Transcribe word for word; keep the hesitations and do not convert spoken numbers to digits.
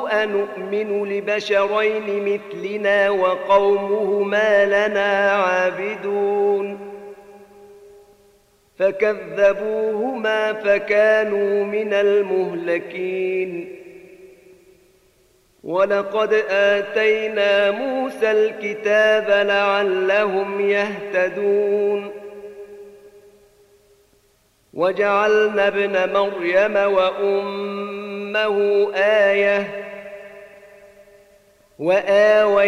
أنؤمن لبشرين مثلنا وقومهما لنا عابدون فكذبوهما فكانوا من المهلكين ولقد آتينا موسى الكتاب لعلهم يهتدون وجعلنا ابن مريم وأمه آية وآويناهما